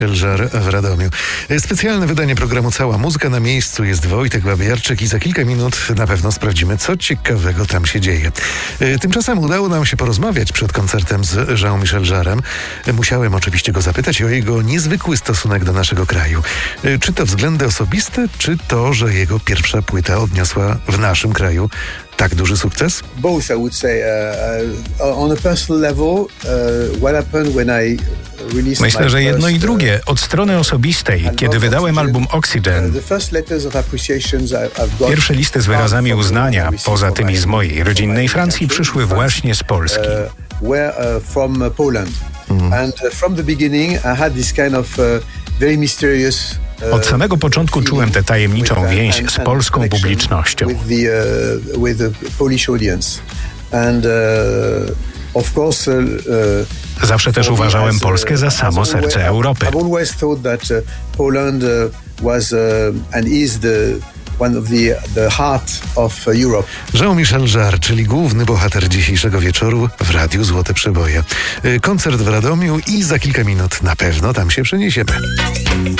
Żar w Radomiu. Specjalne wydanie programu Cała Muzyka. Na miejscu jest Wojtek Babiarczyk i za kilka minut na pewno sprawdzimy, co ciekawego tam się dzieje. Tymczasem udało nam się porozmawiać przed koncertem z Jean-Michel Jarrem. Musiałem oczywiście go zapytać o jego niezwykły stosunek do naszego kraju. Czy to względy osobiste, czy to, że jego pierwsza płyta odniosła w naszym kraju tak duży sukces? Both, I would say. On a personal level, what happened when I released Myślę, że jedno i drugie. Od strony osobistej, kiedy wydałem album Oxygen, pierwsze listy z wyrazami uznania, poza tymi z mojej rodzinnej Francji, przyszły właśnie z Polski. From Poland. And from the beginning I had this kind of very mysterious. Od samego początku czułem tę tajemniczą więź z polską publicznością. With the Polish audience. And of course, zawsze też uważałem Polskę za samo serce Europy. I've always thought that Poland was and is one of the heart of Europe. Jean-Michel Jarre, czyli główny bohater dzisiejszego wieczoru w Radiu Złote Przeboje. Koncert w Radomiu i za kilka minut na pewno tam się przeniesiemy.